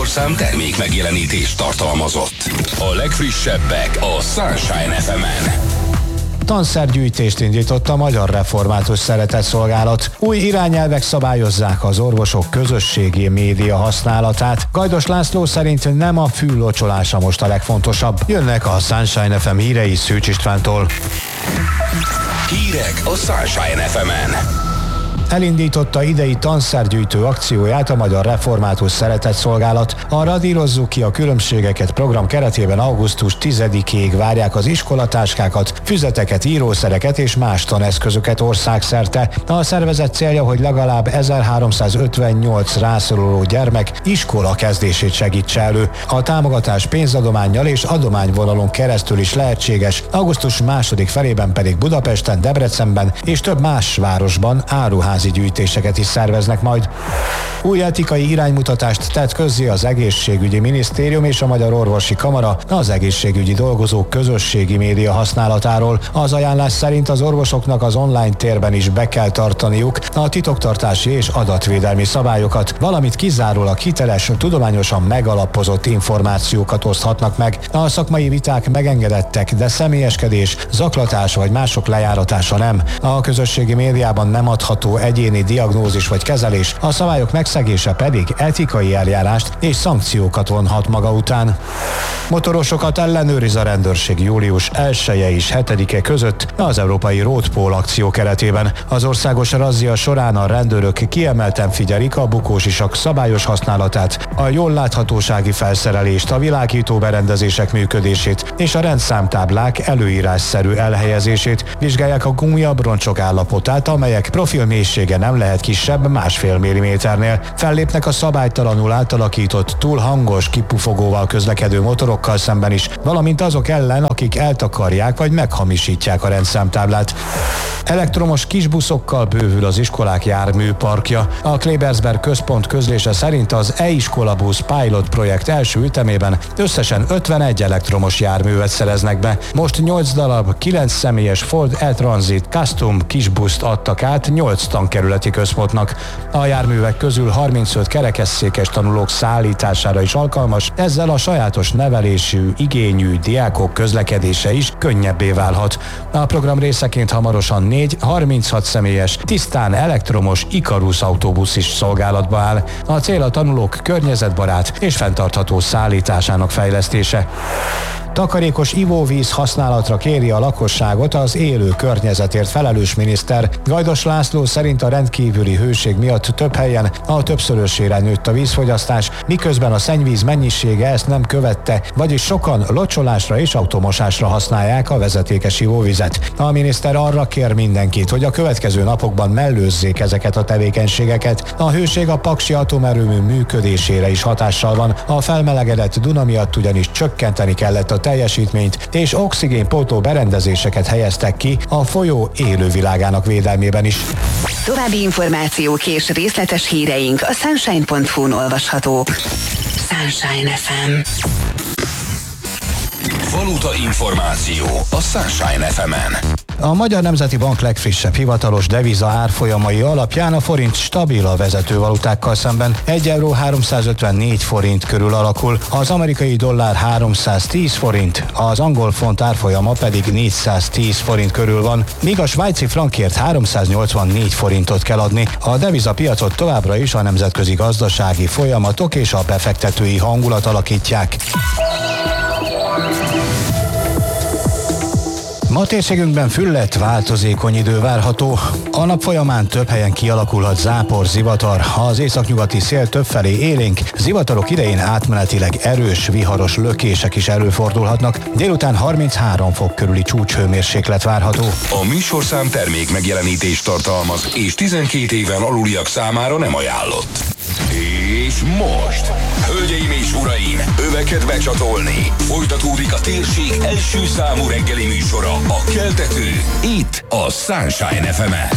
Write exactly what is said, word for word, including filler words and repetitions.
műsorszám termék megjelenítés tartalmazott. A legfrissebbek a Sunshine ef emen. Tanszergyűjtést indított a Magyar Református Szeretetszolgálat. Új irányelvek szabályozzák az orvosok közösségi média használatát. Gajdos László szerint nem a fül locsolása most a legfontosabb. Jönnek a Sunshine ef em hírei Szűcs Istvántól. Hírek a Sunshine ef emen. Elindította idei tanszergyűjtő akcióját a Magyar Református Szeretetszolgálat. A Radírozzuk ki a különbségeket program keretében augusztus tizedikéig várják az iskolatáskákat, füzeteket, írószereket és más taneszközöket országszerte. A szervezet célja, hogy legalább ezerháromszázötvennyolc rászoruló gyermek iskola kezdését segítse elő. A támogatás pénzadománnyal és adományvonalon keresztül is lehetséges, augusztus második felében pedig Budapesten, Debrecenben és több más városban áruház gyűjtéseket is szerveznek majd. Új etikai iránymutatást tett közzé az Egészségügyi Minisztérium és a Magyar Orvosi Kamara az egészségügyi dolgozók közösségi média használatáról. Az ajánlás szerint az orvosoknak az online térben is be kell tartaniuk a titoktartási és adatvédelmi szabályokat, valamint kizárólag hiteles, tudományosan megalapozott információkat oszthatnak meg. A szakmai viták megengedettek, de személyeskedés, zaklatás vagy mások lejáratása nem. A közösségi médiában nem adható egyéni diagnózis vagy kezelés, a szabályok megszegése pedig etikai eljárást és szankciókat vonhat maga után. Motorosokat ellenőriz a rendőrség július elseje és hetedike között az Európai Road Pól akció keretében. Az országos razzia során a rendőrök kiemelten figyelik a bukósisak szabályos használatát, a jól láthatósági felszerelést, a világító berendezések működését és a rendszámtáblák előírásszerű elhelyezését, vizsgálják a gumiabroncsok állapotát, amelyek profil mélysége nem lehet kisebb másfél milliméternél. Fellépnek a szabálytalanul átalakított, túl hangos kipufogóval közlekedő motorokkal szemben is, valamint azok ellen, akik eltakarják vagy meghamisítják a rendszámtáblát. Elektromos kisbuszokkal bővül az iskolák járműparkja. A Klebersberg központ közlése szerint az e-iskolabusz pilot projekt első ütemében összesen ötvenegy elektromos járművet szereznek be. Most nyolc darab, kilenc személyes Ford E-Transit Custom kisbuszt adtak át nyolc tankerületi központnak. A járművek közül harmincöt kerekesszékes tanulók szállítására is alkalmas, ezzel a sajátos nevelésű, igényű diákok közlekedése is könnyebbé válhat. A program részeként hamarosan négy harminchat személyes, tisztán elektromos Ikarus autóbusz is szolgálatba áll. A cél a tanulók környezetbarát és fenntartható szállításának fejlesztése. Takarékos ivóvíz használatra kéri a lakosságot az élő környezetért felelős miniszter. Gajdos László szerint a rendkívüli hőség miatt több helyen a többszörösére nőtt a vízfogyasztás, miközben a szennyvíz mennyisége ezt nem követte, vagyis sokan locsolásra és automosásra használják a vezetékes ivóvizet. A miniszter arra kér mindenkit, hogy a következő napokban mellőzzék ezeket a tevékenységeket. A hőség a paksi atomerőmű működésére is hatással van. A felmelegedett Duna miatt ugyanis csökkenteni kellett a teljesítményt, és oxigénpótló berendezéseket helyeztek ki a folyó élővilágának védelmében is. További információk és részletes híreink a sunshine pont hu-n olvashatók. Sunshine ef em. Valuta információ a Sunshine ef emen. A Magyar Nemzeti Bank legfrissebb hivatalos deviza árfolyamai alapján a forint stabil a vezető valutákkal szemben. egy euró háromszázötvennégy forint körül alakul, az amerikai dollár háromszáztíz forint, az angol font árfolyama pedig négyszáztíz forint körül van, míg a svájci frankért háromszáznyolcvannégy forintot kell adni. A devizapiacot továbbra is a nemzetközi gazdasági folyamatok és a befektetői hangulat alakítják. Ma térségünkben fülledt, változékony idő várható. A nap folyamán több helyen kialakulhat zápor, zivatar. Az északnyugati szél többfelé élénk, zivatarok idején átmenetileg erős, viharos lökések is előfordulhatnak. Délután harminchárom fok körüli csúcshőmérséklet várható. A műsorszám termék megjelenítést tartalmaz, és tizenkét éven aluliak számára nem ajánlott. És most, hölgyeim és uraim, öveket becsatolni. Folytatódik a térség első számú reggeli műsora, a Keltető, itt a Sunshine ef emen.